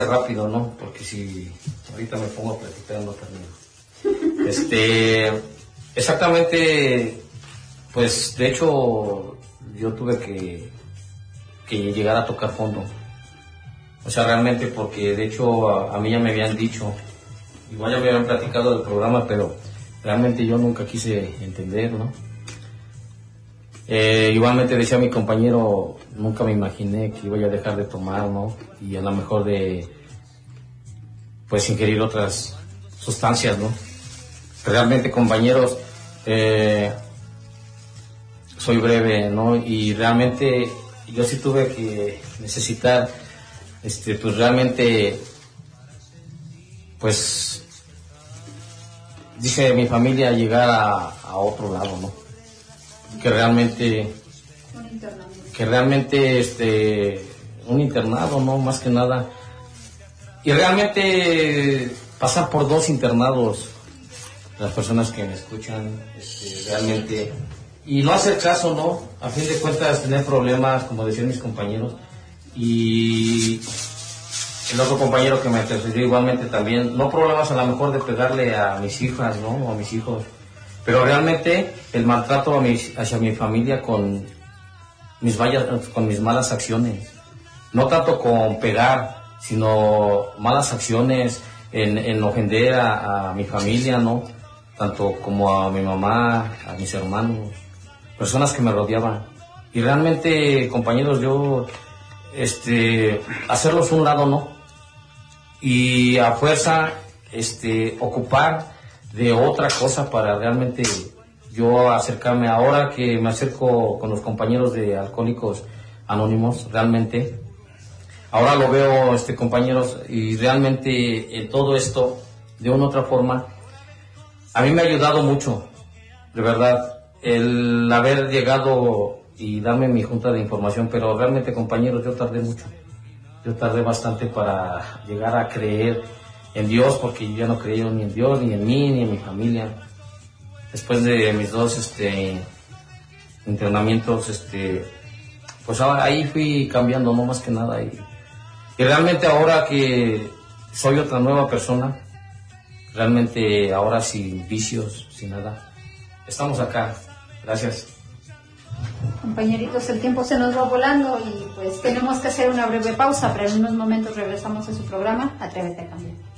rápido, ¿no? Porque si ahorita me pongo a platicar no termino. Exactamente, pues de hecho yo tuve que llegar a tocar fondo. O sea, realmente porque de hecho a mí ya me habían dicho, igual ya me habían platicado del programa, pero realmente yo nunca quise entender, ¿no? Igualmente decía mi compañero, nunca me imaginé que iba a dejar de tomar, ¿no? Y a lo mejor de, pues, ingerir otras sustancias, ¿no? Realmente, compañeros, soy breve, ¿no? Y realmente yo sí tuve que necesitar, pues realmente, pues, dice mi familia, llegar a otro lado, ¿no? Que realmente un internado, no, más que nada, y realmente pasar por 2 internados, las personas que me escuchan, realmente, y no hacer caso, no, a fin de cuentas tener problemas, como decían mis compañeros, y el otro compañero que me antecedió igualmente también, no problemas a lo mejor de pegarle a mis hijas, no, o a mis hijos, pero realmente el maltrato hacia mi familia con mis malas acciones, no tanto con pegar, sino malas acciones en ofender a mi familia, ¿no? Tanto como a mi mamá, a mis hermanos, personas que me rodeaban. Y realmente, compañeros, yo, hacerlos a un lado, ¿no? Y a fuerza, ocupar de otra cosa para realmente yo acercarme. Ahora que me acerco con los compañeros de Alcohólicos Anónimos, realmente ahora lo veo, compañeros, y realmente en todo esto, de una u otra forma, a mí me ha ayudado mucho, de verdad, el haber llegado y darme mi junta de información, pero realmente, compañeros, yo tardé bastante para llegar a creer en Dios, porque yo ya no creía ni en Dios, ni en mí, ni en mi familia. Después de mis 2 entrenamientos, pues ahora ahí fui cambiando, no más que nada. Y realmente ahora que soy otra nueva persona, realmente ahora sin vicios, sin nada, estamos acá. Gracias. Compañeritos, el tiempo se nos va volando y pues tenemos que hacer una breve pausa, pero en unos momentos regresamos a su programa Atrévete a Cambiar.